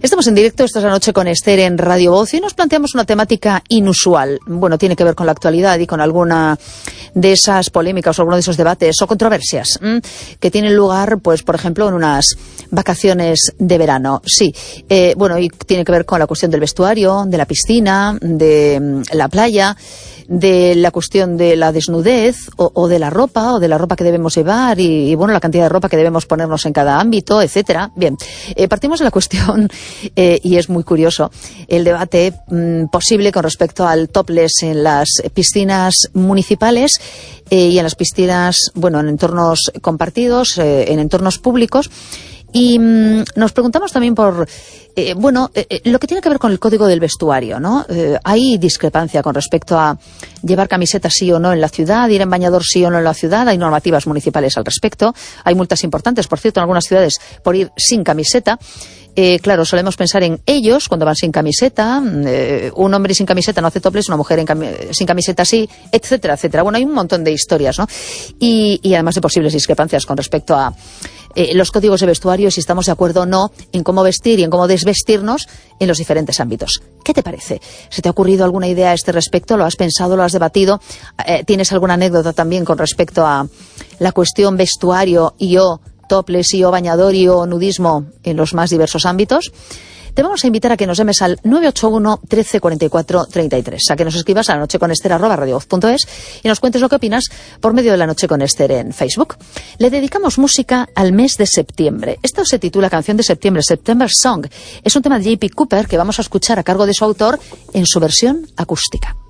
Estamos en directo esta noche con Esther en Radio Voz y nos planteamos una temática inusual. Bueno, tiene que ver con la actualidad y con alguna de esas polémicas o alguno de esos debates o controversias que tienen lugar, pues, por ejemplo, en unas vacaciones de verano. Sí, bueno, y tiene que ver con la cuestión del vestuario, de la piscina, de la playa, de la cuestión de la desnudez o de la ropa que debemos llevar y bueno, la cantidad de ropa que debemos ponernos en cada ámbito, etcétera. Bien, partimos de la cuestión y es muy curioso el debate posible con respecto al topless en las piscinas municipales y en las piscinas, bueno, en entornos compartidos, en entornos públicos. Y nos preguntamos también por, lo que tiene que ver con el código del vestuario, ¿no? Hay discrepancia con respecto a llevar camiseta sí o no en la ciudad, ir en bañador sí o no en la ciudad. Hay normativas municipales al respecto. Hay multas importantes, por cierto, en algunas ciudades por ir sin camiseta. Claro, solemos pensar en ellos cuando van sin camiseta. Un hombre sin camiseta no hace topless, una mujer sin camiseta sí, etcétera, etcétera. Bueno, hay un montón de historias, ¿no? Y además de posibles discrepancias con respecto a los códigos de vestuario, si estamos de acuerdo o no en cómo vestir y en cómo desvestirnos en los diferentes ámbitos. ¿Qué te parece? ¿Se te ha ocurrido alguna idea a este respecto? ¿Lo has pensado? ¿Lo has debatido? ¿Tienes alguna anécdota también con respecto a la cuestión vestuario y o topless y o bañador y o nudismo en los más diversos ámbitos? Te vamos a invitar a que nos llames al 981 13 44 33, a que nos escribas a lanocheconester@radiovoz.es y nos cuentes lo que opinas por medio de La Noche con Esther en Facebook. Le dedicamos música al mes de septiembre. Esto se titula Canción de Septiembre, September Song. Es un tema de J.P. Cooper que vamos a escuchar a cargo de su autor en su versión acústica.